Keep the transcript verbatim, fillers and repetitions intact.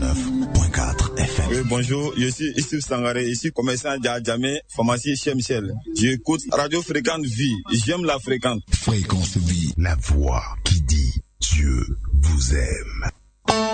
quatre-vingt-neuf point quatre F M. Oui, bonjour, je suis Issif Sangaré, ici commerçant Djadjamé, pharmacie chez Michel. J'écoute Radio Fréquente Vie, j'aime la fréquente. Fréquence Vie, la voix qui dit Dieu vous aime.